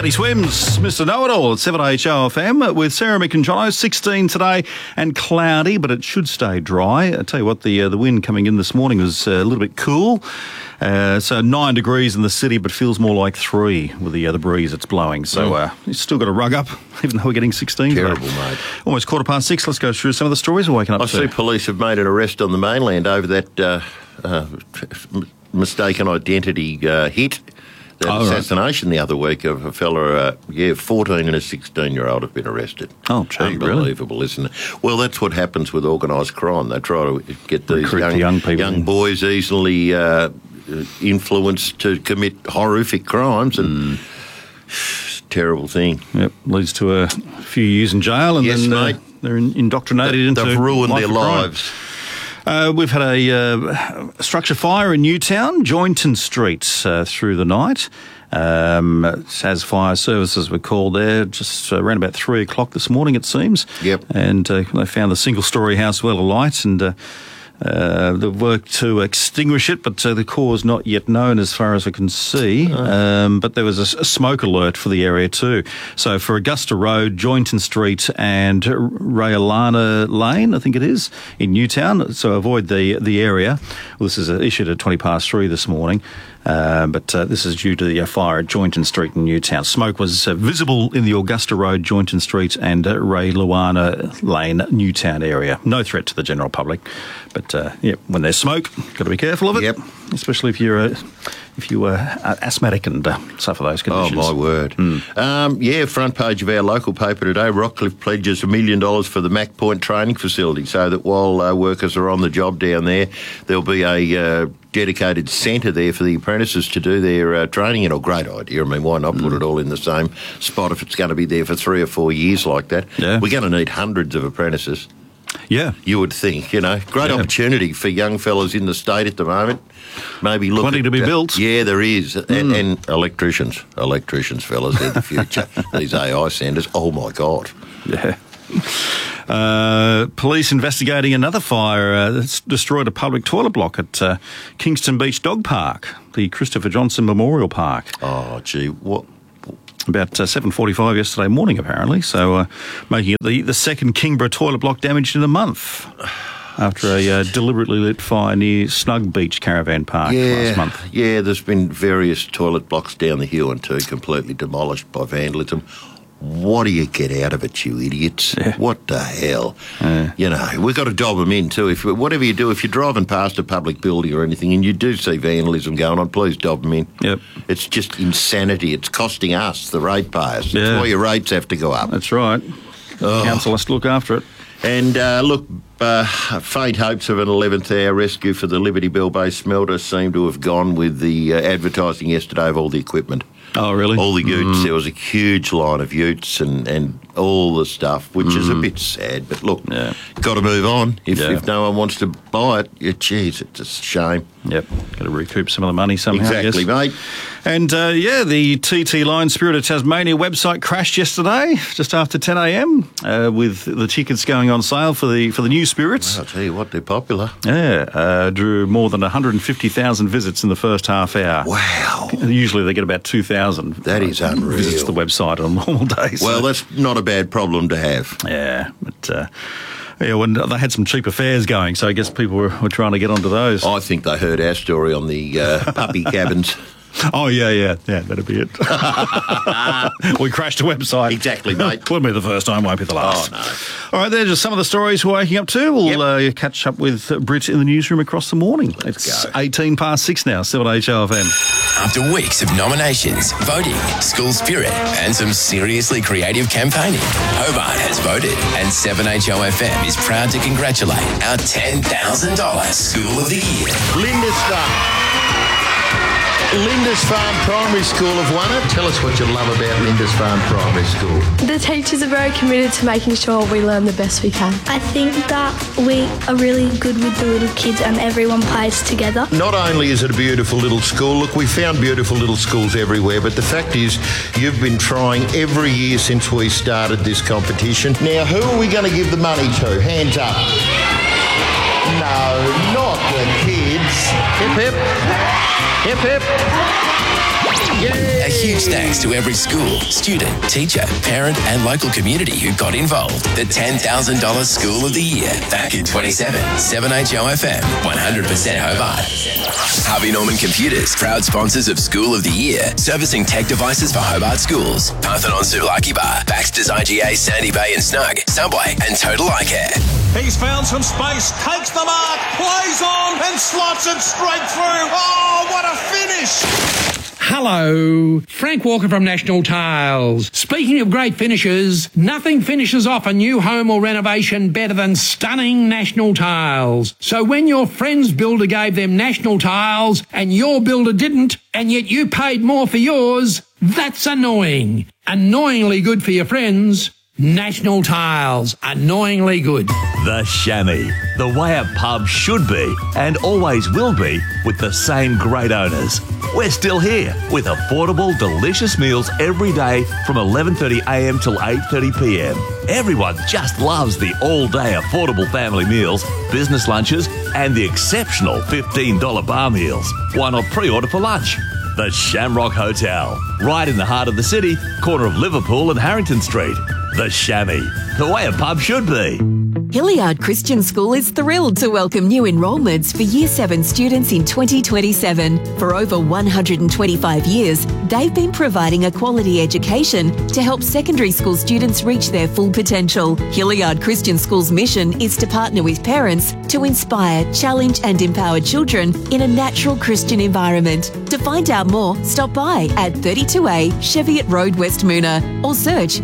Bloody Swims, Mr. Know-It-All at 7HOFM with Sarah Mick and Jono. 16 today and cloudy, but it should stay dry. I tell you what, the wind coming in this morning was a little bit cool. So 9 degrees in the city, but feels more like 3 with the breeze it's blowing. So you've still got a rug up, even though we're getting 16 Terrible, today. mate. Almost 6:15. Let's go through some of the stories we're waking up I to. see police have made an arrest on the mainland over that mistaken identity hit. That assassination the other week of a fella, 14 and a 16-year-old have been arrested. Oh, gee, Unbelievable, isn't it? Well, that's what happens with organised crime. They try to get these young people, young boys easily influenced to commit horrific crimes, and terrible thing. Yep, leads to a few years in jail, and then they're indoctrinated into they've ruined their crime. lives. We've had a structure fire in Newtown, Joynton Street, through the night. As fire services were called there just around about 3 o'clock this morning, it seems. Yep. And they found the single-storey house well alight, and they've worked to extinguish it, but the cause not yet known as far as I can see. But there was a smoke alert for the area too. So for Augusta Road, Joynton Street and Rayalana Lane, I think it is, in Newtown. So avoid the area. Well, this is issued at 3:20 this morning. But this is due to the fire at Joynton Street in Newtown. Smoke was visible in the Augusta Road, Joynton Street and Ray Luana Lane, Newtown area. No threat to the general public. But, when there's smoke, got to be careful of it. Yep. Especially if you're asthmatic and suffer those conditions. Oh, my word. Front page of our local paper today, Rockcliffe pledges $1 million for the Mac Point training facility so that while workers are on the job down there, there'll be a dedicated centre there for the apprentices to do their training. A great idea. I mean, why not put it all in the same spot if it's going to be there for 3 or 4 years like that? Yeah. We're going to need hundreds of apprentices. Yeah. You would think, Great opportunity for young fellas in the state at the moment. Maybe look Plenty to be built. Yeah, there is. And electricians, fellas, they're the future. These AI centres, oh my God. Yeah. Police investigating another fire that's destroyed a public toilet block at Kingston Beach Dog Park, the Christopher Johnson Memorial Park. Oh, gee, what? About 7:45 yesterday morning, apparently. So making it the second Kingborough toilet block damaged in a month after a deliberately lit fire near Snug Beach Caravan Park last month. Yeah, there's been various toilet blocks down the hill and too completely demolished by vandalism. What do you get out of it, you idiots? Yeah. What the hell? We've got to dob them in too. Whatever you do, if you're driving past a public building or anything and you do see vandalism going on, please dob them in. Yep. It's just insanity. It's costing us, the ratepayers. That's why your rates have to go up. That's right. Council has to look after it. And faint hopes of an 11th hour rescue for the Liberty Bell Bay smelter seem to have gone with the advertising yesterday of all the equipment. Oh, really? All the utes. There was a huge line of utes and all the stuff, which is a bit sad. But look, got to move on. If no one wants to buy it, geez, it's a shame. Yep, got to recoup some of the money somehow. Exactly, mate. And, the TT Line Spirit of Tasmania website crashed yesterday, just after 10 a.m, with the tickets going on sale for the new Spirits. Well, I'll tell you what, they're popular. Yeah, drew more than 150,000 visits in the first half hour. Wow. Usually they get about 2,000. That is unreal. Visits the website on normal days. Well, that's not a bad problem to have. Yeah, but... when they had some cheaper fares going, so I guess people were trying to get onto those. I think they heard our story on the puppy cabins. Oh, yeah, that'd be it. We crashed a website. Exactly, mate. Wouldn't be the first time, won't be the last. Oh, no. All right, there's just some of the stories we're waking up to. We'll catch up with Britt in the newsroom across the morning. It's 6:18 now, 7HOFM. After weeks of nominations, voting, school spirit, and some seriously creative campaigning, Hobart has voted, and 7HOFM is proud to congratulate our $10,000 School of the Year. Lindis Farm Primary School have won it. Tell us what you love about Lindis Farm Primary School. The teachers are very committed to making sure we learn the best we can. I think that we are really good with the little kids and everyone plays together. Not only is it a beautiful little school, look, we found beautiful little schools everywhere, but the fact is you've been trying every year since we started this competition. Now, who are we going to give the money to? Hands up. No, not the kids. Hip, hip. Hip, hip. A Huge thanks to every school, student, teacher, parent and local community who got involved. The $10,000 School of the Year back in 27. 7HOFM, 100% Hobart. Harvey Norman Computers, proud sponsors of School of the Year, servicing tech devices for Hobart schools. Parthenon Souvlaki Bar, Baxter's IGA, Sandy Bay and Snug, Subway and Total Eye Care. He's found some space, takes the mark, plays on and slots it straight through. Oh, what a finish! Hello, Frank Walker from National Tiles. Speaking of great finishes, nothing finishes off a new home or renovation better than stunning National Tiles. So when your friend's builder gave them National Tiles and your builder didn't, and yet you paid more for yours, that's annoying. Annoyingly good for your friends. National Tiles, annoyingly good. The Chamois, the way a pub should be and always will be, with the same great owners. We're still here with affordable, delicious meals every day from 11:30am till 8:30pm. Everyone just loves the all-day affordable family meals, business lunches and the exceptional $15 bar meals. Why not pre-order for lunch? The Shamrock Hotel, right in the heart of the city, corner of Liverpool and Harrington Street. The Chamois, the way a pub should be. Hilliard Christian School is thrilled to welcome new enrolments for Year 7 students in 2027. For over 125 years, they've been providing a quality education to help secondary school students reach their full potential. Hilliard Christian School's mission is to partner with parents to inspire, challenge and empower children in a natural Christian environment. To find out more, stop by at 32A Cheviot Road, West Moona, or search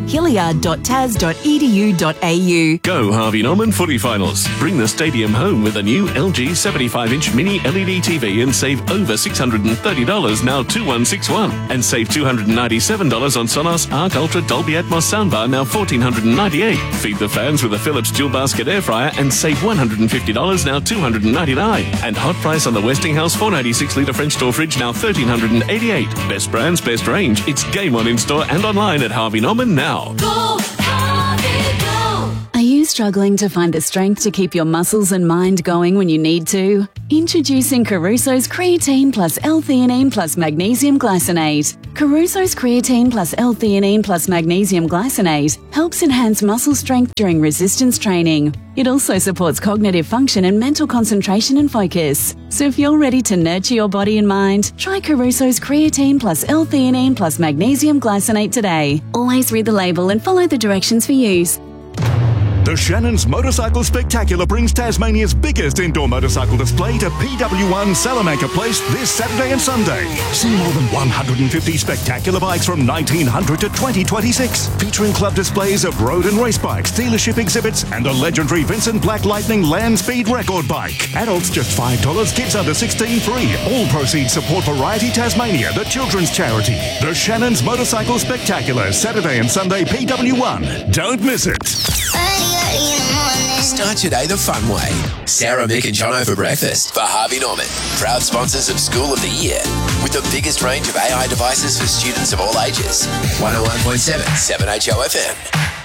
hilliard.tas.edu.au. Go Harvey Norman Footy Finals. Bring the stadium home with a new LG 75-inch mini LED TV and save over $630, now 2161. And save $297 on Sonos Arc Ultra Dolby Atmos soundbar, now $1,498. Feed the fans with a Philips dual basket air fryer and save $150, now $299. And hot price on the Westinghouse 496-litre French door fridge, now $1,388. Best brands, best range. It's game on in-store and online at Harvey Norman now. Go, Harvey, go! Are you struggling to find the strength to keep your muscles and mind going when you need to? Introducing Caruso's Creatine Plus L-Theanine Plus Magnesium Glycinate. Caruso's Creatine Plus L-Theanine Plus Magnesium Glycinate helps enhance muscle strength during resistance training. It also supports cognitive function and mental concentration and focus. So if you're ready to nurture your body and mind, try Caruso's Creatine Plus L-Theanine Plus Magnesium Glycinate today. Always read the label and follow the directions for use. The Shannon's Motorcycle Spectacular brings Tasmania's biggest indoor motorcycle display to PW1 Salamanca Place this Saturday and Sunday. See more than 150 spectacular bikes from 1900 to 2026, featuring club displays of road and race bikes, dealership exhibits, and a legendary Vincent Black Lightning land speed record bike. Adults just $5, kids under 16 free. All proceeds support Variety Tasmania, the children's charity. The Shannon's Motorcycle Spectacular, Saturday and Sunday, PW1. Don't miss it. Start your day the fun way. Sarah, Mick and Jono for breakfast for Harvey Norman. Proud sponsors of School of the Year. With the biggest range of AI devices for students of all ages. 101.7 7HOFM.